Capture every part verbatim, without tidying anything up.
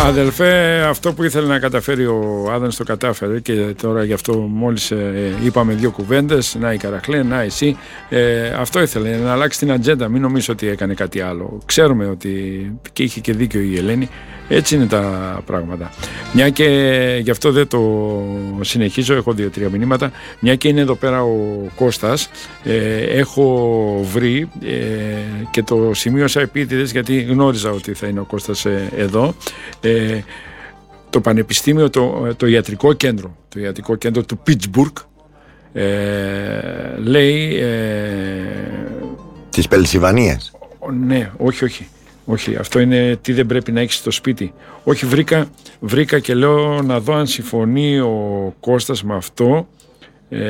Αδελφέ, αυτό που ήθελε να καταφέρει ο Άδωνης το κατάφερε και τώρα γι' αυτό μόλις ε, είπαμε δύο κουβέντες. Να η Καραχλέ, να εσύ. Ε, αυτό ήθελε, να αλλάξει την ατζέντα. Μην νομίζω ότι έκανε κάτι άλλο. Ξέρουμε ότι και είχε και δίκιο η Ελένη. Έτσι είναι τα πράγματα. Μια και γι' αυτό δεν το συνεχίζω, έχω δύο-τρία μηνύματα. Μια και είναι εδώ πέρα ο Κώστας, ε, έχω βρει ε, και το σημείωσα επίτηδες γιατί γνώριζα ότι θα είναι ο Κώστας ε, εδώ. Ε, το Πανεπιστήμιο, το, το ιατρικό κέντρο, το ιατρικό κέντρο του Πίτσμπουργκ ε, λέει... Ε, της Πενσιλβανίας. Ναι, όχι, όχι. Όχι, αυτό είναι τι δεν πρέπει να έχεις στο σπίτι. Όχι, βρήκα, βρήκα και λέω να δω αν συμφωνεί ο Κώστας με αυτό. Ε,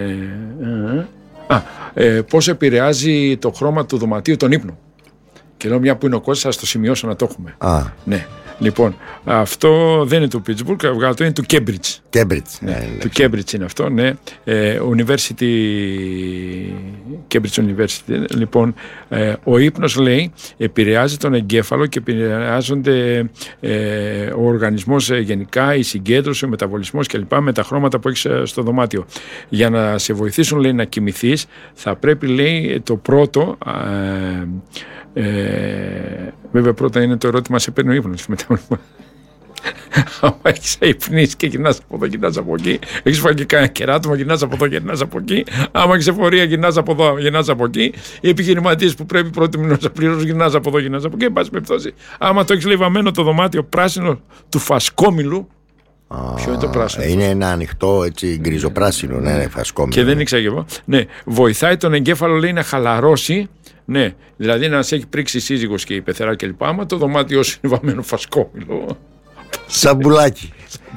ε, α, ε, πώς επηρεάζει το χρώμα του δωματίου τον ύπνο. Και λέω μια που είναι ο Κώστας, θα το σημειώσω να το έχουμε. Α. Ναι. Λοιπόν, αυτό δεν είναι του Pittsburgh, αυτό είναι του Cambridge. Cambridge, ναι, ναι, του Cambridge είναι αυτό, ναι. Ε, University, Cambridge University. Λοιπόν, ε, ο ύπνος, λέει, επηρεάζει τον εγκέφαλο και επηρεάζονται ε, ο οργανισμός ε, γενικά, η συγκέντρωση, ο μεταβολισμός κλπ. Με τα χρώματα που έχεις ε, στο δωμάτιο. Για να σε βοηθήσουν, λέει, να κοιμηθείς, θα πρέπει, λέει, το πρώτο... Ε, Ε, βέβαια πρώτα είναι το ερώτημα, σε παίρνει ο ύπνος μετά. Άμα έχεις αϊπνίσει και γυρνάς από εδώ, γυρνάς από εκεί, έχεις φάει και κανένα κεράτωμα, γυρνάς από εδώ, γυρνάς από εκεί. Άμα έχεις εφορία, γυρνάς από εδώ, γυρνάς από εκεί. Οι επιχειρηματίες που πρέπει πρώτη μηνός να πληρώσουν, γυρνάς από εδώ, γυρνάς από εκεί. Εν πάση περιπτώσει, άμα το έχεις, λέει, βαμμένο το δωμάτιο πράσινο του φασκόμηλου. Α, ποιο είναι το πράσινο? Είναι ένα ανοιχτό, έτσι, γκριζοπράσινο, ναι, ναι, φασκόμηλο. Και δεν ήξερα και εγώ. Ναι, βοηθάει τον εγκέφαλο, λέει, να χαλαρώσει. Ναι, δηλαδή να σε έχει πρίξει σύζυγος και η πεθερά κλπ. Άμα το δωμάτιό σου είναι βαμμένο φασκόμηλο. Σαμπουλάκι.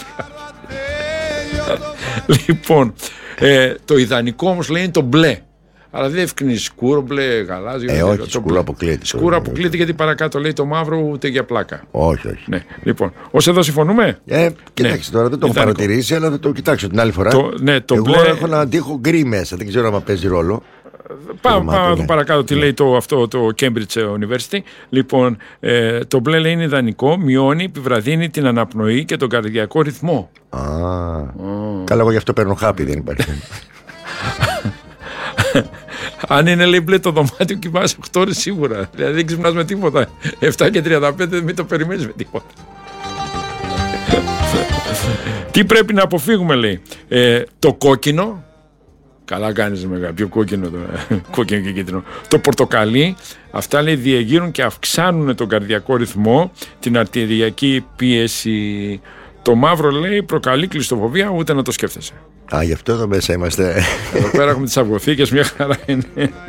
Λοιπόν, ε, το ιδανικό όμως, λέει, είναι το μπλε. Αλλά δεν ευκρινίζει σκούρο, μπλε, γαλάζιο. Ε, όχι, σκούρο αποκλείεται. Σκούρο αποκλείεται γιατί παρακάτω λέει το μαύρο, ούτε για πλάκα. Όχι, όχι. Ναι, λοιπόν, ως εδώ συμφωνούμε. Ε, κοιτάξτε, ναι, τώρα δεν το έχω παρατηρήσει, αλλά θα το κοιτάξω την άλλη φορά. Το, ναι, το Εγώ μπλε... έχω να αντίχω γκρι μέσα, δεν ξέρω αν παίζει ρόλο. Πάμε πά, ναι. παρακάτω τι ναι. λέει το, αυτό το Cambridge University. Λοιπόν, ε, το μπλε, λέει, είναι ιδανικό, μειώνει, επιβραδύνει την αναπνοή και τον καρδιακό ρυθμό. Α, oh. Καλά, εγώ γι' αυτό παίρνω χάπι, δεν υπάρχει. Αν είναι, λέει, μπλε το δωμάτιο, κοιμάσαι οκτώ ώρες σίγουρα. Δηλαδή δεν ξυπνάς με τίποτα. επτά και τριάντα πέντε μην το περιμένεις με τίποτα. Τι πρέπει να αποφύγουμε, λέει. Ε, το κόκκινο. Καλά κάνεις, μεγάλο, πιο κόκκινο το, κόκκινο και κίτρινο. Το πορτοκαλί, αυτά, λέει, διεγείρουν και αυξάνουν τον καρδιακό ρυθμό, την αρτηριακή πίεση. Το μαύρο, λέει, προκαλεί κλειστοφοβία, ούτε να το σκέφτεσαι. Α, γι' αυτό εδώ μέσα είμαστε. Εδώ πέρα έχουμε τις αυγοθήκες, μια χαρά είναι.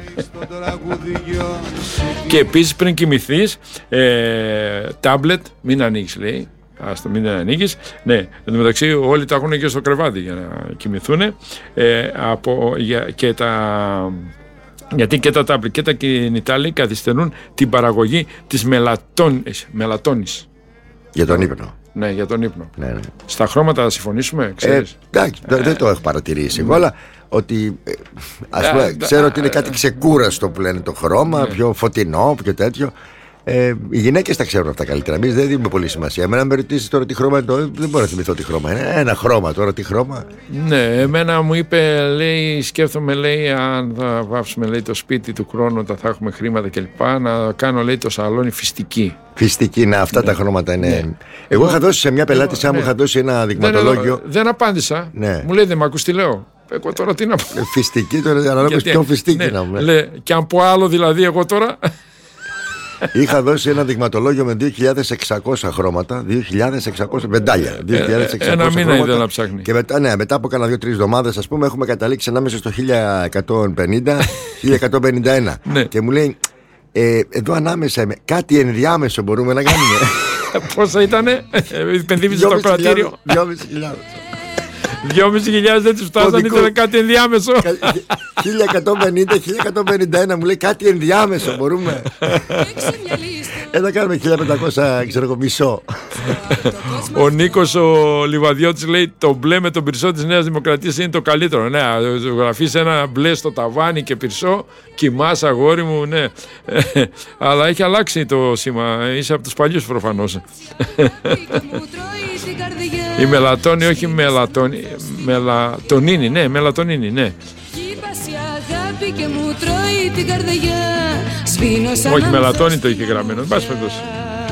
Και επίσης πριν κοιμηθείς, ε, τάμπλετ, μην ανοίξεις, λέει. Ας το μην ανοίγεις. Ναι, εν τω μεταξύ όλοι τα έχουν και στο κρεβάτι για να κοιμηθούν. Ε, από, για, και τα, γιατί και τα τάμπλετ και τα κινητά, λέει, καθυστερούν την παραγωγή της μελατόνης. μελατόνης. Για τον ύπνο. Ναι, για τον ύπνο. Ναι, ναι. Στα χρώματα θα συμφωνήσουμε, ξέρεις. Ε, εντάξει, ε, δεν το έχω παρατηρήσει εγώ, αλλά ότι ε, ας πούμε, ε, ξέρω ε, ότι είναι κάτι ξεκούραστο που λένε το χρώμα, ναι. πιο φωτεινό, πιο τέτοιο. Ε, οι γυναίκες τα ξέρουν αυτά καλύτερα. Εμείς δεν δίνουμε πολύ σημασία. Εμένα με ρωτήσεις τώρα τι χρώμα είναι το. Δεν μπορώ να θυμηθώ τι χρώμα είναι. Ένα χρώμα τώρα, τι χρώμα. Ναι, εμένα μου είπε, λέει, σκέφτομαι, λέει, αν θα βάψουμε, λέει, το σπίτι του χρόνου όταν θα έχουμε χρήματα κλπ. Να κάνω, λέει, το σαλόνι φιστική. Φιστική, να, αυτά ναι. τα χρώματα είναι. Ναι. Εγώ, Εγώ είχα δώσει σε μια πελάτησά μου, ναι. είχα δώσει ένα δειγματολόγιο. Δεν, δεν απάντησα. Ναι. Μου λέει, δεν μ' ακούς τι λέω. Εγώ τώρα τι να πω. Φιστική, τώρα ανάλογα πιο φιστική ναι. να μου λέει. Και αν πω άλλο, δηλαδή, εγώ τώρα. Είχα δώσει ένα δειγματολόγιο με δύο χιλιάδες εξακόσια χρώματα, δύο χιλιάδες εξακόσια βεντάλια. δύο χιλιάδες εξακόσια ένα μήνα είδε να ψάχνει. Και μετά, ναι, μετά από κάνα δύο-τρεις εβδομάδες, ας πούμε, έχουμε καταλήξει ανάμεσα στο χίλια εκατόν πενήντα με χίλια εκατόν πενήντα ένα. Ναι. Και μου λέει, ε, εδώ ανάμεσα, κάτι ενδιάμεσο μπορούμε να κάνουμε. Πόσα ήτανε, υπενθύμισε το κρατήριο. δυόμισι χιλιάδες. δυόμισι χιλιάδες δεν τους φτάσαν, ήταν κάτι ενδιάμεσο. χίλια εκατόν πενήντα με χίλια εκατόν πενήντα ένα μου λέει κάτι ενδιάμεσο μπορούμε. Εδώ κάνουμε χίλια πεντακόσια, ξέρω εγώ, μισό. Ο Νίκος ο Λιβαδιώτης λέει: το μπλε με τον πυρσό της Νέας Δημοκρατίας είναι το καλύτερο. Ναι, γραφείς ένα μπλε στο ταβάνι και πυρσό, κοιμάς αγόρι μου, ναι. Αλλά έχει αλλάξει το σήμα. Είσαι από τους παλιούς προφανώς. Η μελατόνη, όχι μελατόνη. Μελατονίνη, ναι, μελατονίνη, ναι. Όχι, μελατόνη το είχε γραμμένο. Εν πάση περιπτώσει.